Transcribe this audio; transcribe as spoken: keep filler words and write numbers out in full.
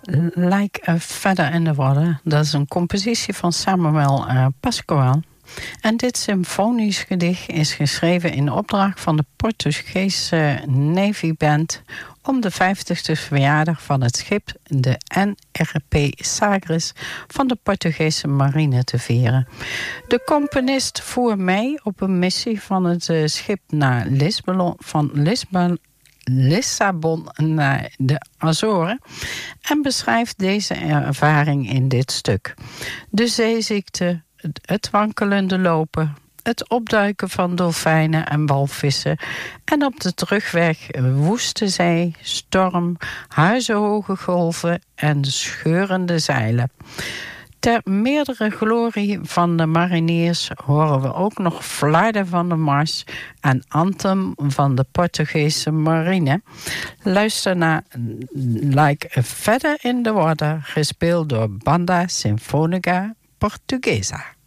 Like a Feather in the Water. Dat is een compositie van Samuel uh, Pascoal. En dit symfonisch gedicht is geschreven in opdracht van de Portugese Navy Band om de vijftigste verjaardag van het schip de N R P Sagres van de Portugese marine te vieren. De componist voer mee op een missie van het uh, schip naar Lisbon, van Lisbon Lissabon naar de Azoren en beschrijft deze ervaring in dit stuk. De zeeziekte, het wankelende lopen, het opduiken van dolfijnen en walvissen en op de terugweg woeste zee, storm, huizenhoge golven en scheurende zeilen. Ter meerdere glorie van de mariniers horen we ook nog Flarden van de Mars en Anthem van de Portugese marine. Luister naar Like a Feather in the Water, gespeeld door Banda Sinfónica Portuguesa.